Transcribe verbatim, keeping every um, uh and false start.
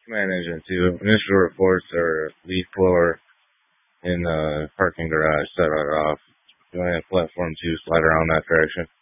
Command Engine two. Initial reports are leaf blower in the parking garage. Set it off. You only have platform two. Slide around that direction.